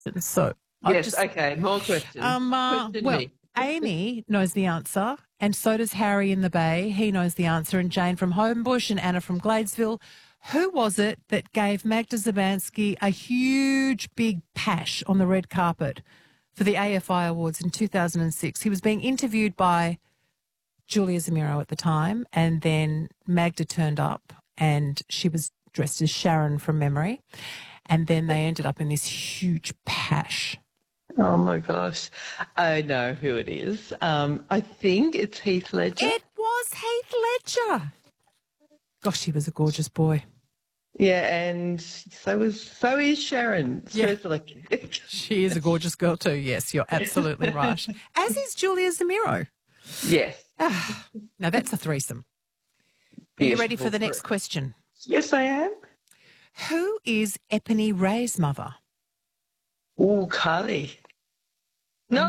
So Yes, okay, more questions. Question well, me. Amy knows the answer, and so does Harry in the Bay. He knows the answer, and Jane from Homebush and Anna from Gladesville. Who was it that gave Magda Zabansky a huge, big pash on the red carpet for the AFI Awards in 2006? He was being interviewed by Julia Zamiro at the time, and then Magda turned up, and she was dressed as Sharon from Memory, and then they ended up in this huge pash. Oh my gosh, I know who it is. I think it's Heath Ledger. It was Heath Ledger. Gosh, he was a gorgeous boy. Yeah, and so is Sharon. Yeah. Supposedly. She is a gorgeous girl too. Yes, you're absolutely right. As is Julia Zamiro. Yes. Now that's a threesome. Are you ready for the next question? Yes, I am. Who is Epony Ray's mother? Oh, Carly. No,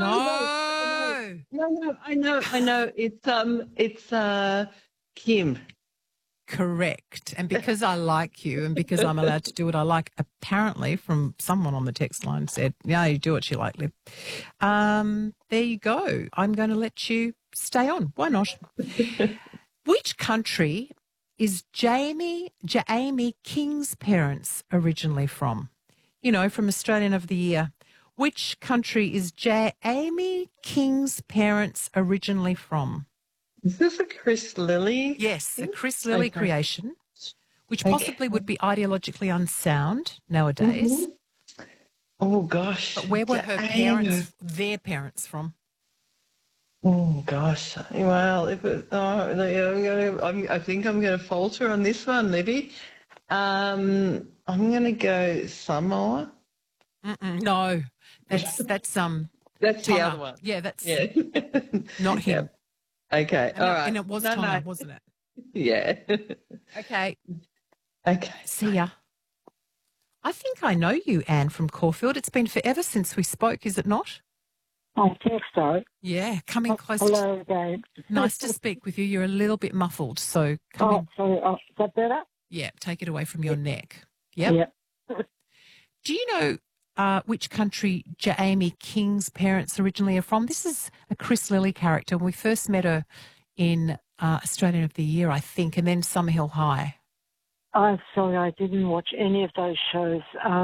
I know. It's Kim. Correct. And because I like you and because I'm allowed to do what I like, apparently from someone on the text line said, yeah, you do what you like, Liv. There you go. I'm going to let you stay on. Why not? Which country is Jamie King's parents originally from? You know, from Australian of the Year. Which country is Jamie King's parents originally from? Is this a Chris Lilly? Yes, a Chris Lilly creation, which possibly would be ideologically unsound nowadays. Mm-hmm. Oh, gosh. But where were her parents, their parents from? Oh, gosh. Well, if it, I think I'm going to falter on this one, Libby. I'm going to go Samoa. No, that's the Tonga. other one. Yeah, that's not him. Yep. Okay, all right. And it was Tonga, wasn't it? Yeah. Okay. Okay. See ya. I think I know you, Anne, from Caulfield. It's been forever since we spoke, is it not? I think so. Yeah, coming close. Hello again. Nice to speak with you. You're a little bit muffled, so come in. Sorry. Is that better? Yeah, take it away from your neck. Yep. Yeah. Do you know which country Jamie King's parents originally are from? This is a Chris Lilly character. We first met her in Australian of the Year, I think, and then Summerhill High. I'm sorry, I didn't watch any of those shows.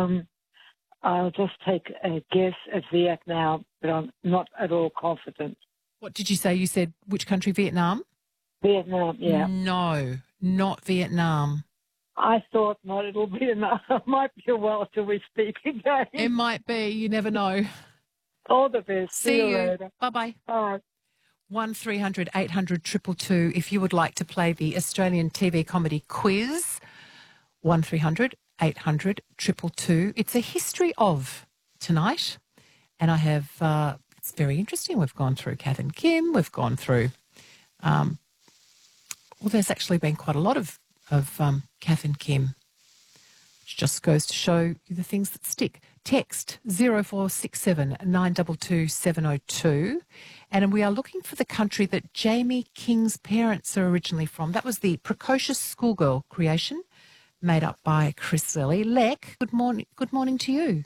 I'll just take a guess at Vietnam, but I'm not at all confident. What did you say? You said which country? Vietnam? Vietnam, yeah. No, not Vietnam. I thought not. It'll be enough. It might be a while till we speak again. It might be. You never know. All the best. See you later. Bye-bye. Bye. 1300 800 222 if you would like to play the Australian TV comedy quiz. 1300 800 222. It's a history of tonight, and I have, it's very interesting. We've gone through Kath and Kim. We've gone through, well, there's actually been quite a lot of Kath and Kim, which just goes to show you the things that stick. Text 0467 922 702, and we are looking for the country that Jamie King's parents are originally from. That was the Precocious Schoolgirl creation made up by Chris Lilly. Lek, good morning to you.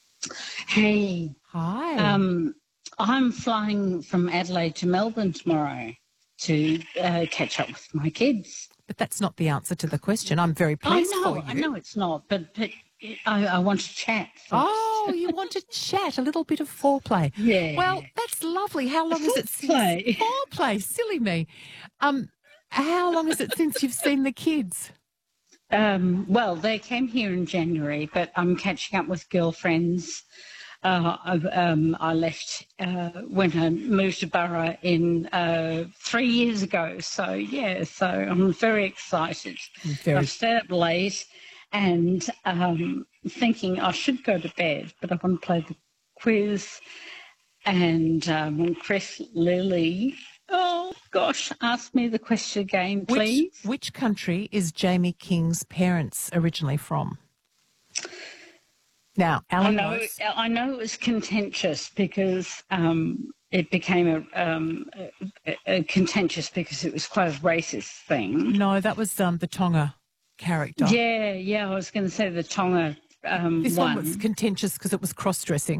Hey. Hi. I'm flying from Adelaide to Melbourne tomorrow to catch up with my kids. But that's not the answer to the question. I'm very pleased for you. I know it's not, but I want to chat. Oh, you want to chat, a little bit of foreplay. Yeah. Well, that's lovely. How long is it since... Foreplay, silly me. How long is it since you've seen the kids? Well, they came here in January, but I'm catching up with girlfriends. I left when I moved to Burra in 3 years ago. So, yeah, so I'm very excited. I've stayed up late and thinking I should go to bed, but I want to play the quiz. And Chris Lilly, oh, gosh, ask me the question again, please. Which country is Jamie King's parents originally from? Now, Alan knows. I know it was contentious because it became a contentious because it was quite a racist thing. No, that was the Tonga character. Yeah, I was going to say the Tonga This one was contentious because it was cross-dressing.